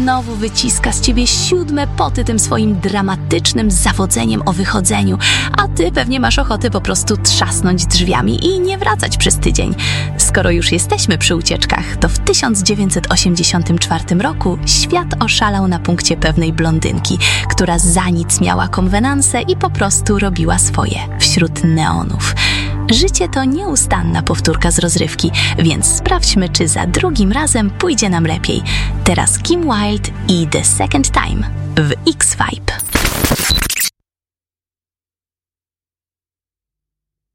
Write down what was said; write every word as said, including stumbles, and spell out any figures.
znowu wyciska z ciebie siódme poty tym swoim dramatycznym zawodzeniem o wychodzeniu, a ty pewnie masz ochotę po prostu trzasnąć drzwiami i nie wracać przez tydzień. Skoro już jesteśmy przy ucieczkach, to w tysiąc dziewięćset osiemdziesiątym czwartym roku świat oszalał na punkcie pewnej blondynki, która za nic miała konwenansę i po prostu robiła swoje wśród neonów. Życie to nieustanna powtórka z rozrywki, więc sprawdźmy, czy za drugim razem pójdzie nam lepiej. Teraz Kim Wilde i The Second Time w X-Vibe.